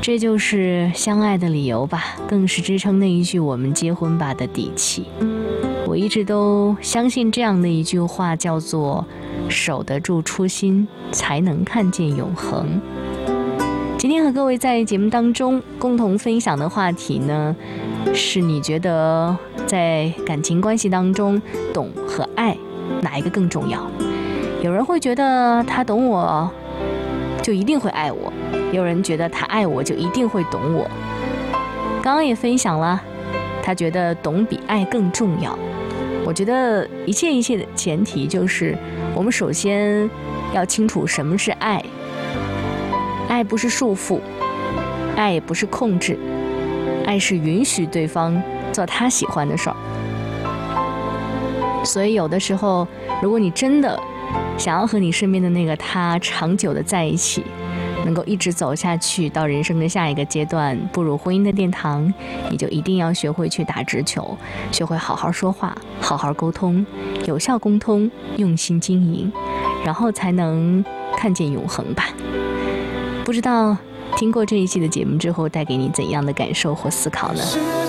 这就是相爱的理由吧，更是支撑那一句我们结婚吧的底气。我一直都相信这样的一句话，叫做守得住初心，才能看见永恒。今天和各位在节目当中共同分享的话题呢，是你觉得在感情关系当中，懂和爱哪一个更重要？有人会觉得他懂我就一定会爱我，有人觉得他爱我就一定会懂我。刚刚也分享了，他觉得懂比爱更重要。我觉得一切的前提就是我们首先要清楚什么是爱。爱不是束缚，爱也不是控制，爱是允许对方做他喜欢的事儿。所以有的时候，如果你真的想要和你身边的那个他长久的在一起，能够一直走下去到人生的下一个阶段，步入婚姻的殿堂，你就一定要学会去打直球，学会好好说话，好好沟通，有效沟通，用心经营，然后才能看见永恒吧。不知道听过这一期的节目之后带给你怎样的感受或思考呢？